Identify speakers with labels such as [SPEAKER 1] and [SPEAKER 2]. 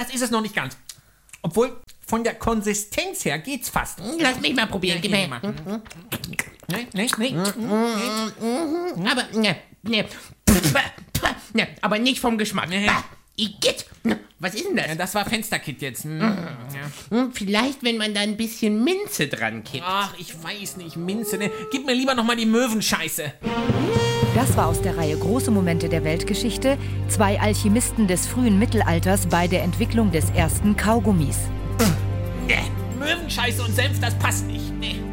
[SPEAKER 1] das ist es noch nicht ganz. Obwohl, von der Konsistenz her geht's fast.
[SPEAKER 2] Lass mich mal probieren, gib her.
[SPEAKER 1] Nee.
[SPEAKER 2] Aber, aber nicht vom Geschmack. Igitt. Was ist denn das?
[SPEAKER 1] Ja, das war Fensterkit jetzt.
[SPEAKER 2] Vielleicht, wenn man da ein bisschen Minze dran kippt.
[SPEAKER 1] Ach, ich weiß nicht, Minze, ne? Gib mir lieber nochmal die Möwenscheiße.
[SPEAKER 3] Das war aus der Reihe Große Momente der Weltgeschichte. 2 Alchemisten des frühen Mittelalters bei der Entwicklung des ersten Kaugummis.
[SPEAKER 1] Möwenscheiße und Senf, das passt nicht. Nee.